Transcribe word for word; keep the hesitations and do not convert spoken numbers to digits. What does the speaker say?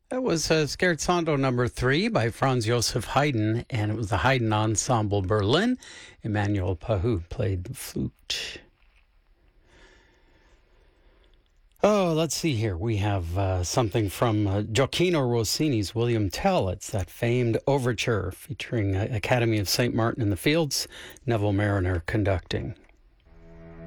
That was uh, Scherzando number three by Franz Josef Haydn, and it was the Haydn Ensemble Berlin. Emmanuel Pahud played the flute. Oh, let's see here. We have uh, something from uh, Gioacchino Rossini's William Tell. It's that famed overture featuring uh, Academy of Saint Martin in the Fields, Neville Marriner conducting.